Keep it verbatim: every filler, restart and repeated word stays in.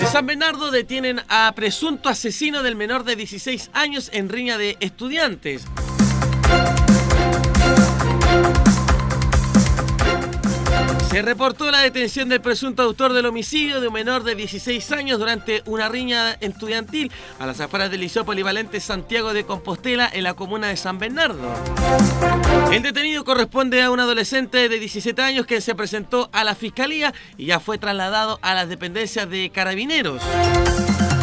San Bernardo detienen a presunto asesino del menor de dieciséis años en riña de estudiantes. Se reportó la detención del presunto autor del homicidio de un menor de dieciséis años durante una riña estudiantil a las afueras del Liceo Polivalente Santiago de Compostela en la comuna de San Bernardo. El detenido corresponde a un adolescente de diecisiete años que se presentó a la fiscalía y ya fue trasladado a las dependencias de Carabineros.